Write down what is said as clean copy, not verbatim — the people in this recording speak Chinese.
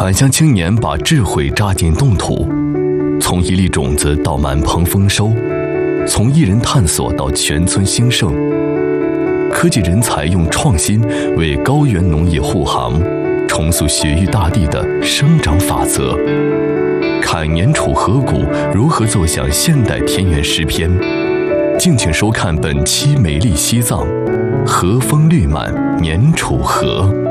返乡青年把智慧扎进冻土，从一粒种子到满棚丰收，从一人探索到全村兴盛。科技人才用创新为高原农业护航，重塑雪域大地的生长法则。看年楚河谷如何奏响现代田园诗篇。敬请收看本期《美丽西藏》，和风绿满年楚河。